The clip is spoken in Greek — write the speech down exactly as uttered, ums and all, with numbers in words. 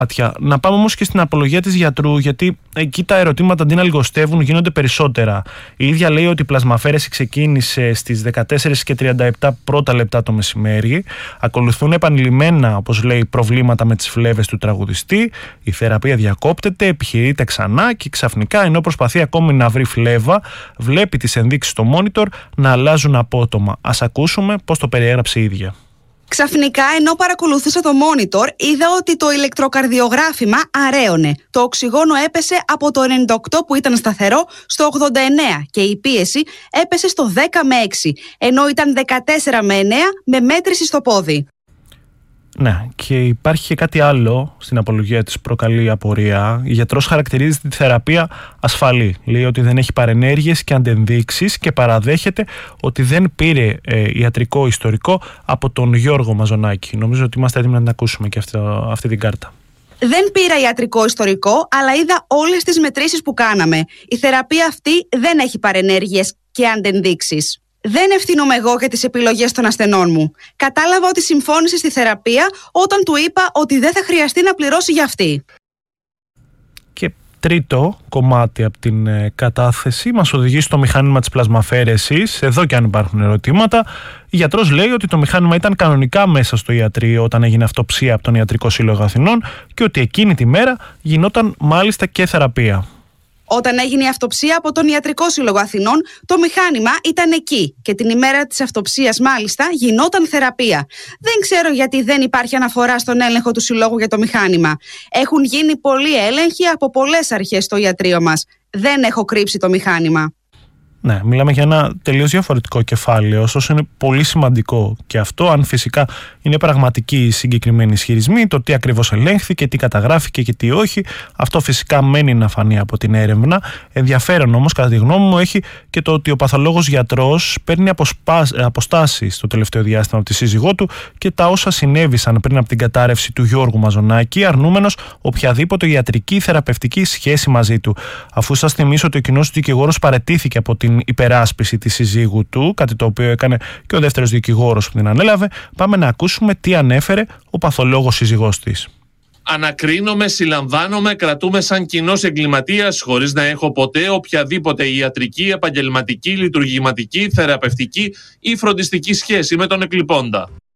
Να πάμε όμως και στην απολογία της γιατρού, γιατί εκεί τα ερωτήματα αντί να λιγοστεύουν γίνονται περισσότερα. Η ίδια λέει ότι η πλασμαφέρεση ξεκίνησε στις δεκατέσσερις και τριάντα επτά πρώτα λεπτά το μεσημέρι. Ακολουθούν επανειλημμένα, όπως λέει, προβλήματα με τις φλέβες του τραγουδιστή. Η θεραπεία διακόπτεται, επιχειρείται ξανά και ξαφνικά, ενώ προσπαθεί ακόμη να βρει φλέβα, βλέπει τις ενδείξεις στο monitor να αλλάζουν απότομα. Ας ακούσουμε πώς το περιέγραψε η ίδια. Ξαφνικά, ενώ παρακολουθούσα το monitor, είδα ότι το ηλεκτροκαρδιογράφημα αραίωνε. Το οξυγόνο έπεσε από το ενενήντα οκτώ που ήταν σταθερό στο ογδόντα εννέα και η πίεση έπεσε στο δέκα με έξι, ενώ ήταν δεκατέσσερα με εννέα με μέτρηση στο πόδι. Ναι, και υπάρχει και κάτι άλλο στην απολογία της προκαλεί απορία. Η γιατρός χαρακτηρίζει τη θεραπεία ασφαλή. Λέει ότι δεν έχει παρενέργειες και αντενδείξεις και παραδέχεται ότι δεν πήρε ε, ιατρικό ιστορικό από τον Γιώργο Μαζονάκη. Νομίζω ότι είμαστε έτοιμοι να την ακούσουμε και αυτό, αυτή την κάρτα. Δεν πήρα ιατρικό ιστορικό, αλλά είδα όλες τις μετρήσεις που κάναμε. Η θεραπεία αυτή δεν έχει παρενέργειες και αντενδείξεις. Δεν ευθύνομαι εγώ για τις επιλογές των ασθενών μου. Κατάλαβα ότι συμφώνησε στη θεραπεία όταν του είπα ότι δεν θα χρειαστεί να πληρώσει για αυτή. Και τρίτο κομμάτι από την ε, κατάθεση μας οδηγεί στο μηχάνημα της πλασμαφέρεσης. Εδώ και αν υπάρχουν ερωτήματα, η γιατρός λέει ότι το μηχάνημα ήταν κανονικά μέσα στο ιατρείο όταν έγινε αυτοψία από τον Ιατρικό Σύλλογο Αθηνών και ότι εκείνη τη μέρα γινόταν μάλιστα και θεραπεία. Όταν έγινε η αυτοψία από τον Ιατρικό Σύλλογο Αθηνών, το μηχάνημα ήταν εκεί και την ημέρα της αυτοψίας μάλιστα γινόταν θεραπεία. Δεν ξέρω γιατί δεν υπάρχει αναφορά στον έλεγχο του Συλλόγου για το μηχάνημα. Έχουν γίνει πολλοί έλεγχοι από πολλές αρχές στο ιατρείο μας. Δεν έχω κρύψει το μηχάνημα. Ναι, μιλάμε για ένα τελείως διαφορετικό κεφάλαιο, ωστόσο είναι πολύ σημαντικό και αυτό, αν φυσικά είναι πραγματικοί οι συγκεκριμένοι ισχυρισμοί, το τι ακριβώς ελέγχθηκε, τι καταγράφηκε και τι όχι, αυτό φυσικά μένει να φανεί από την έρευνα. Ενδιαφέρον όμως, κατά τη γνώμη μου, έχει και το ότι ο παθολόγος γιατρός παίρνει αποστάσεις το τελευταίο διάστημα από τη σύζυγό του και τα όσα συνέβησαν πριν από την κατάρρευση του Γιώργου Μαζονάκη, αρνούμενος οποιαδήποτε ιατρική ή θεραπευτική σχέση μαζί του. Αφού σας θυμίσω ότι ο κοινός δικηγόρος παραιτήθηκε από την υπεράσπιση της συζύγου του, κάτι το οποίο έκανε και ο δεύτερος δικηγόρος που την ανέλαβε, πάμε να ακούσουμε τι ανέφερε ο παθολόγος σύζυγός της. Ανακρίνομαι, συλλαμβάνομαι, κρατούμε σαν κοινός εγκληματίας χωρίς να έχω ποτέ οποιαδήποτε ιατρική, επαγγελματική, λειτουργηματική, θεραπευτική ή φροντιστική σχέση με τον εκλειπώντα.